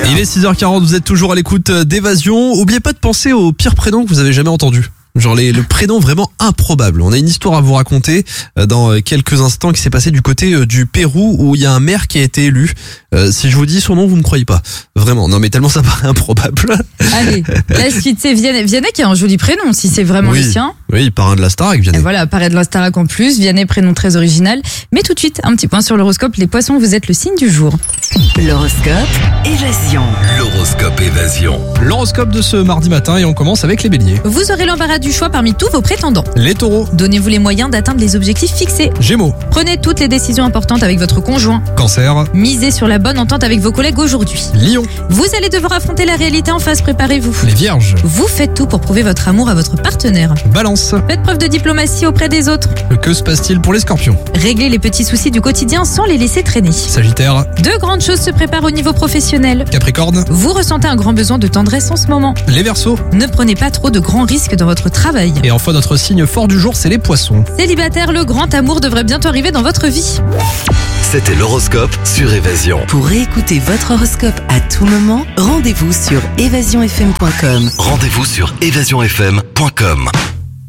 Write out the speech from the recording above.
Il est 6h40, vous êtes toujours à l'écoute d'Évasion. Oubliez pas de penser au pire prénom que vous avez jamais entendu. Genre le prénom vraiment improbable. On a une histoire à vous raconter dans quelques instants qui s'est passée du côté du Pérou où il y a un maire qui a été élu. Si je vous dis son nom, vous me croyez pas. Vraiment. Non mais tellement ça paraît improbable. Allez, la suite c'est Vianney qui a un joli prénom si c'est vraiment le sien. Oui, parrain de la Starac, Vianney. Et voilà, parrain de la Starac en plus. Vianney, prénom très original. Mais tout de suite, un petit point sur l'horoscope. Les poissons, vous êtes le signe du jour. L'horoscope Évasion. L'horoscope Évasion. L'horoscope de ce mardi matin et on commence avec les béliers. Vous aurez l'embarras du choix parmi tous vos prétendants. Les taureaux. Donnez-vous les moyens d'atteindre les objectifs fixés. Gémeaux. Prenez toutes les décisions importantes avec votre conjoint. Cancer. Misez sur la bonne entente avec vos collègues aujourd'hui. Lion. Vous allez devoir affronter la réalité en face, préparez-vous. Les vierges. Vous faites tout pour prouver votre amour à votre partenaire. Balance. Faites preuve de diplomatie auprès des autres. Que se passe-t-il pour les scorpions? Réglez les petits soucis du quotidien sans les laisser traîner. Sagittaire. De grandes choses se préparent au niveau professionnel. Capricorne. Vous ressentez un grand besoin de tendresse en ce moment. Les verseaux. Ne prenez pas trop de grands risques dans votre travail. Et enfin notre signe fort du jour, c'est les poissons. Célibataire, le grand amour devrait bientôt arriver dans votre vie. C'était l'horoscope sur Évasion. Pour réécouter votre horoscope à tout moment, rendez-vous sur évasionfm.com. Rendez-vous sur évasionfm.com.